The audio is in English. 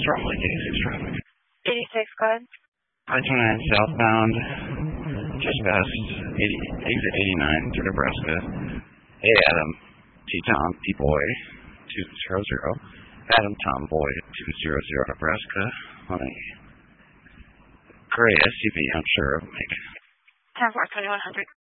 what's wrong with 86 traffic? 86, go ahead. I-29 southbound, just past exit 89 to Nebraska. Hey, Adam, T-Tom, T-Boy, 200. Adam, Tom, Boy, 200, Nebraska. On a gray SUV, I'm sure of Mike. 10-4, 2100.